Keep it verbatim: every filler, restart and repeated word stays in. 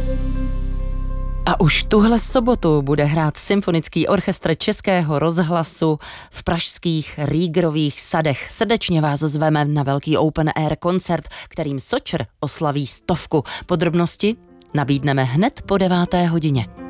A už tuhle sobotu bude hrát Symfonický orchestr Českého rozhlasu v pražských Riegerových sadech. Srdečně vás zveme na velký open air koncert, kterým Sočr oslaví stovku. Podrobnosti nabídneme hned po deváté hodině.